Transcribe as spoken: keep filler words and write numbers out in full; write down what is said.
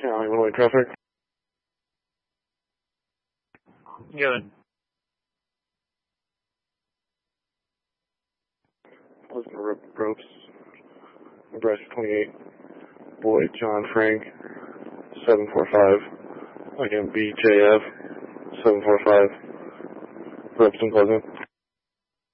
County, one-way traffic. Good. Listen to ropes. Nebraska twenty-eight. Boyd John Frank, seven four five. Again, B J F, seven four five. Ropes and Pleasant.